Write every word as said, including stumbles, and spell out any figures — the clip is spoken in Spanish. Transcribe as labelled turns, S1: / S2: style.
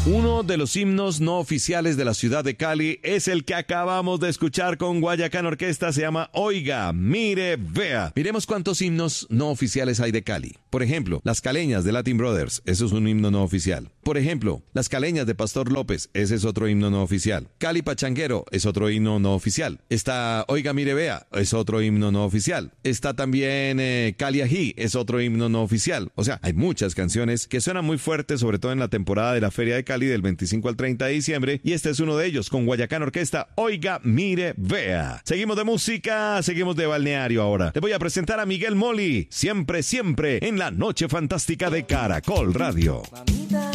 S1: Uno de los himnos no oficiales de la ciudad de Cali es el que acabamos de escuchar con Guayacán Orquesta, se llama Oiga, Mire, Vea. Miremos cuántos himnos no oficiales hay de Cali. Por ejemplo, Las Caleñas de Latin Brothers, eso es un himno no oficial. Por ejemplo, Las Caleñas de Pastor López, ese es otro himno no oficial. Cali Pachanguero es otro himno no oficial. Está Oiga, Mire, Vea, es otro himno no oficial. Está también eh, Cali Ají, es otro himno no oficial. O sea, hay muchas canciones que suenan muy fuertes, sobre todo en la temporada de la Feria de Cali del veinticinco al treinta de diciembre, y este es uno de ellos, con Guayacán Orquesta, Oiga, Mire, Vea. Seguimos de música, seguimos de balneario ahora. Te voy a presentar a Miguel Moli, siempre, siempre, en la Noche Fantástica de Caracol Radio.
S2: Mamita.